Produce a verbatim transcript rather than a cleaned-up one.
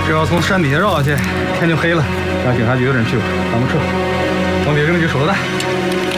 只要从山底下绕下去，天就黑了。让警察局的人去吧，咱们撤。兄弟，扔起手榴弹。